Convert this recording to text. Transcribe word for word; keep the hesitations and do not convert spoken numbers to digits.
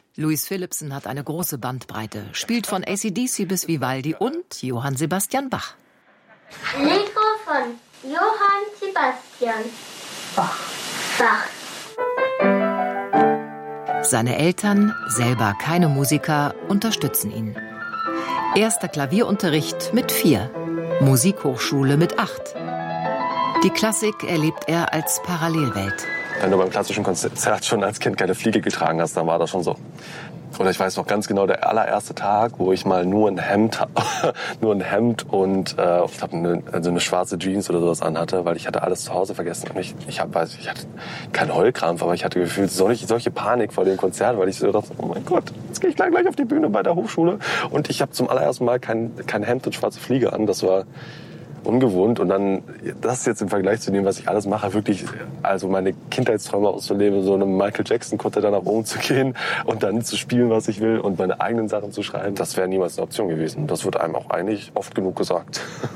Louis Philippson hat eine große Bandbreite, spielt von A C D C bis Vivaldi und Johann Sebastian Bach. Allegro von Johann Sebastian Bach. Bach. Seine Eltern, selber keine Musiker, unterstützen ihn. Erster Klavierunterricht mit vier, Musikhochschule mit acht. Die Klassik erlebt er als Parallelwelt. Wenn du beim klassischen Konzert schon als Kind keine Fliege getragen hast, dann war das schon so. Oder ich weiß noch ganz genau, der allererste Tag, wo ich mal nur ein Hemd, nur ein Hemd und äh, ich glaube eine, also eine schwarze Jeans oder sowas anhatte, weil ich hatte alles zu Hause vergessen. Und ich, ich, hab, weiß, ich hatte keinen Heulkrampf, aber ich hatte gefühlt solche, solche Panik vor dem Konzert, weil ich so dachte, oh mein Gott, jetzt gehe ich gleich, gleich auf die Bühne bei der Hochschule und ich habe zum allerersten Mal kein, kein Hemd und schwarze Fliege an. Das war ungewohnt. Und dann, das jetzt im Vergleich zu dem, was ich alles mache, wirklich, also meine Kindheitsträume auszuleben, so einem Michael Jackson-Kutte da nach oben zu gehen und dann zu spielen, was ich will und meine eigenen Sachen zu schreiben, das wäre niemals eine Option gewesen. Das wird einem auch eigentlich oft genug gesagt.